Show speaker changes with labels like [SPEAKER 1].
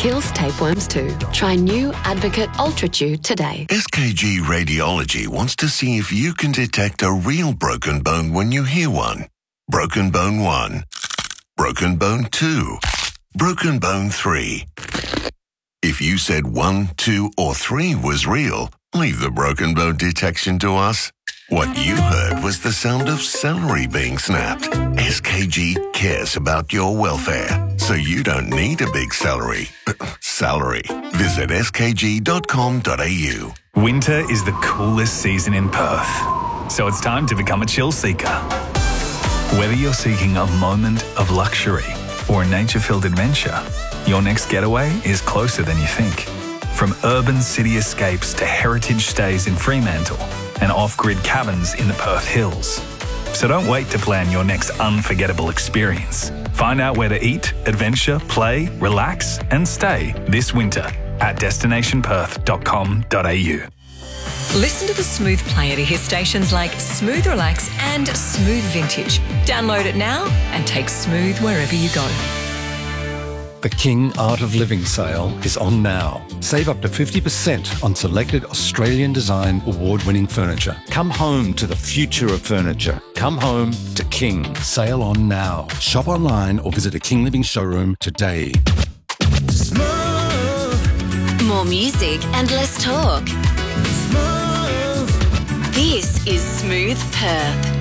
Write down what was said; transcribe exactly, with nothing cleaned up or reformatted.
[SPEAKER 1] kills tapeworms too. Try new Advocate Ultra Chew today.
[SPEAKER 2] S K G Radiology wants to see if you can detect a real broken bone when you hear one. Broken bone one. Broken bone two. Broken bone three. If you said one, two, or three was real, leave the broken bone detection to us. What you heard was the sound of celery being snapped. S K G cares about your welfare, so you don't need a big celery. Salary. Visit s k g dot com dot a u.
[SPEAKER 3] Winter is the coolest season in Perth, so it's time to become a chill seeker. Whether you're seeking a moment of luxury or a nature-filled adventure, your next getaway is closer than you think. From urban city escapes to heritage stays in Fremantle and off-grid cabins in the Perth Hills. So don't wait to plan your next unforgettable experience. Find out where to eat, adventure, play, relax and stay this winter at destination perth dot com dot a u.
[SPEAKER 4] Listen to the Smooth player to hear stations like Smooth Relax and Smooth Vintage. Download it now and take Smooth wherever you go.
[SPEAKER 5] The King Art of Living sale is on now. Save up to fifty percent on selected Australian design award-winning furniture. Come home to the future of furniture. Come home to King. Sale on now. Shop online or visit a King Living showroom today.
[SPEAKER 6] Smooth. More music and less talk. Smooth. This is Smooth Perth.